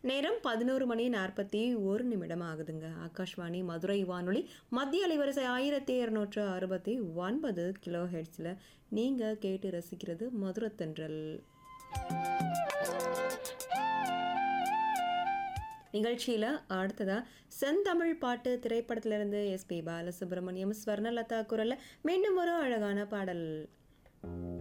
நேரம் 11:41 ஆகுதுங்க. ஆகாஷ்வாணி மதுரை வானொலி மத்திய அலைவரிசை 1269 கிலோ ஹெர்ட்ஸில் நீங்கள் கேட்டு ரசிக்கிறது மதுரத்தென்றல். நிகழ்ச்சியில் அடுத்ததா செந்தமிழ் பாட்டு திரைப்படத்திலிருந்து எஸ்பி பாலசுப்ரமணியம், ஸ்வர்ணலதா குரல்ல மீண்டும் ஒரு அழகான பாடல்.